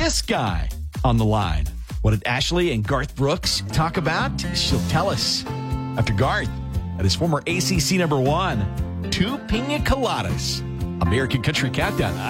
this guy on the line. What did Ashley and Garth Brooks talk about? She'll tell us after Garth at his former ACC number 1, 2 Pina Coladas. American Country Countdown.